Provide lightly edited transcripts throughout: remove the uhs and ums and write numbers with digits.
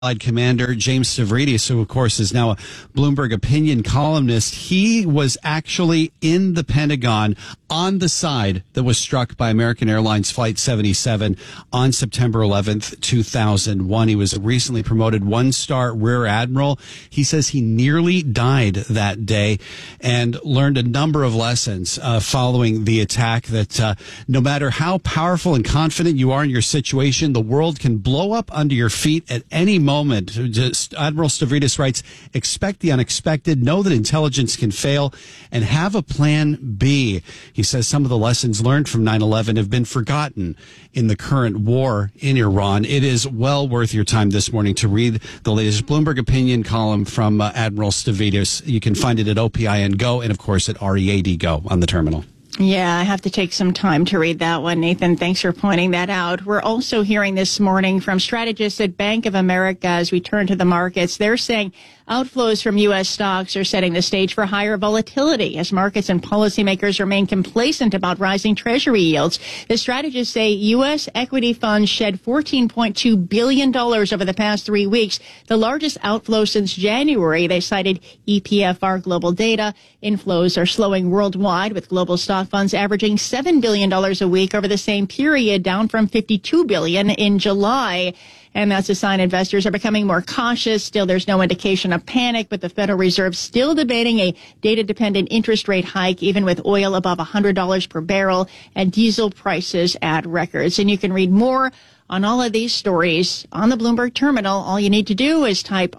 Commander James Stavridis, who of course is now a Bloomberg opinion columnist, he was actually in the Pentagon on the side that was struck by American Airlines Flight 77 on September 11th, 2001. He was a recently promoted one-star Rear Admiral. He says he nearly died that day and learned a number of lessons following the attack, that no matter how powerful and confident you are in your situation, the world can blow up under your feet at any moment. Admiral Stavridis writes, expect the unexpected, know that intelligence can fail, and have a plan B. He says some of the lessons learned from 9/11 have been forgotten in the current war in Iran. It is well worth your time this morning to read the latest Bloomberg opinion column from Admiral Stavridis. You can find it at OPIN Go and, of course, at READ Go on the terminal. Yeah, I have to take some time to read that one, Nathan. Thanks for pointing that out. We're also hearing this morning from strategists at Bank of America as we turn to the markets. They're saying outflows from U.S. stocks are setting the stage for higher volatility as markets and policymakers remain complacent about rising Treasury yields. The strategists say U.S. equity funds shed $14.2 billion over the past 3 weeks, the largest outflow since January. They cited EPFR global data. Inflows are slowing worldwide, with global stock funds averaging $7 billion a week over the same period, down from $52 billion in July. And that's a sign investors are becoming more cautious. Still, there's no indication of panic, but the Federal Reserve still debating a data-dependent interest rate hike, even with oil above $100 per barrel and diesel prices at records. And you can read more on all of these stories on the Bloomberg terminal. All you need to do is type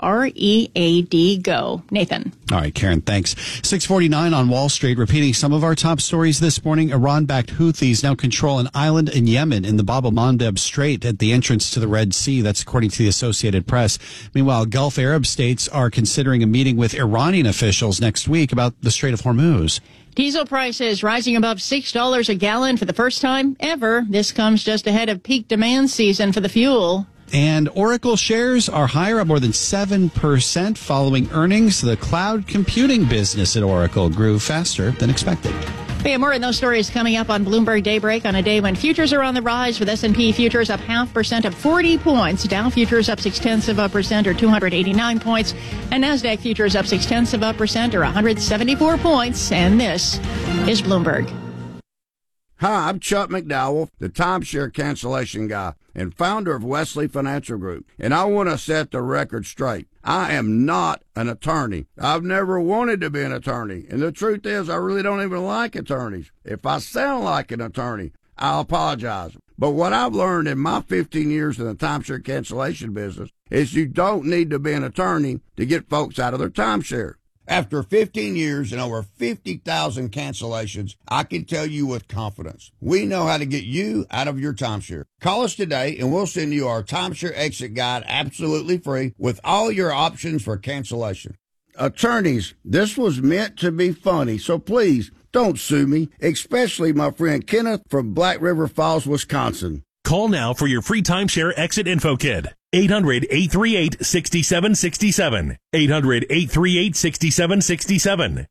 READ Go. Nathan. All right, Karen, thanks. 6:49 on Wall Street, repeating some of our top stories this morning. Iran-backed Houthis now control an island in Yemen in the Bab el-Mandeb Strait at the entrance to the Red Sea. That's according to the Associated Press. Meanwhile, Gulf Arab states are considering a meeting with Iranian officials next week about the Strait of Hormuz. Diesel prices rising above $6 a gallon for the first time ever. This comes just ahead of peak demand season for the fuel. And Oracle shares are higher, up more than 7% following earnings. The cloud computing business at Oracle grew faster than expected. We have more of those stories coming up on Bloomberg Daybreak on a day when futures are on the rise, with S&P futures up 0.5% of 40 points, Dow futures up 0.6% or 289 points, and NASDAQ futures up 0.6% or 174 points. And this is Bloomberg. Hi, I'm Chuck McDowell, the timeshare cancellation guy and founder of Wesley Financial Group, and I want to set the record straight. I am not an attorney. I've never wanted to be an attorney, and the truth is I really don't even like attorneys. If I sound like an attorney, I'll apologize. But what I've learned in my 15 years in the timeshare cancellation business is you don't need to be an attorney to get folks out of their timeshare. After 15 years and over 50,000 cancellations, I can tell you with confidence, we know how to get you out of your timeshare. Call us today and we'll send you our timeshare exit guide absolutely free with all your options for cancellation. Attorneys, this was meant to be funny, so please don't sue me, especially my friend Kenneth from Black River Falls, Wisconsin. Call now for your free timeshare exit info kit. 800-838-6767. 800-838-6767.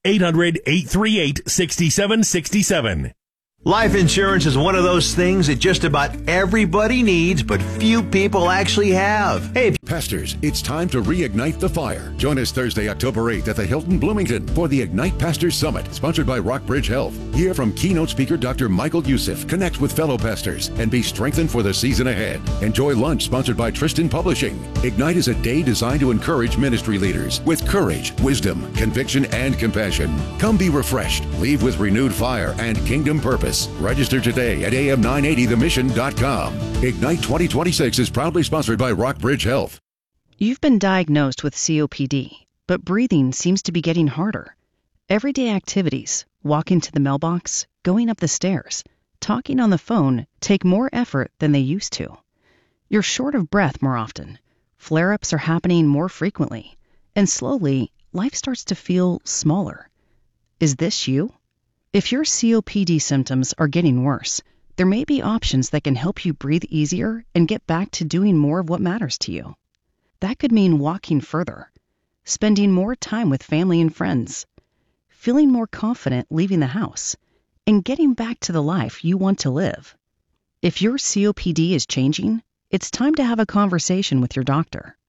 800-838-6767. Life insurance is one of those things that just about everybody needs, but few people actually have. Hey, Pastors, it's time to reignite the fire. Join us Thursday, October 8th at the Hilton Bloomington for the Ignite Pastors Summit, sponsored by Rockbridge Health. Hear from keynote speaker Dr. Michael Youssef, connect with fellow pastors, and be strengthened for the season ahead. Enjoy lunch sponsored by Tristan Publishing. Ignite is a day designed to encourage ministry leaders with courage, wisdom, conviction, and compassion. Come be refreshed, leave with renewed fire and kingdom purpose. Register today at am980themission.com. Ignite 2026 is proudly sponsored by Rockbridge Health. You've been diagnosed with COPD, but breathing seems to be getting harder. Everyday activities, walking to the mailbox, going up the stairs, talking on the phone, take more effort than they used to. You're short of breath more often. Flare-ups are happening more frequently. And slowly, life starts to feel smaller. Is this you? If your COPD symptoms are getting worse, there may be options that can help you breathe easier and get back to doing more of what matters to you. That could mean walking further, spending more time with family and friends, feeling more confident leaving the house, and getting back to the life you want to live. If your COPD is changing, it's time to have a conversation with your doctor.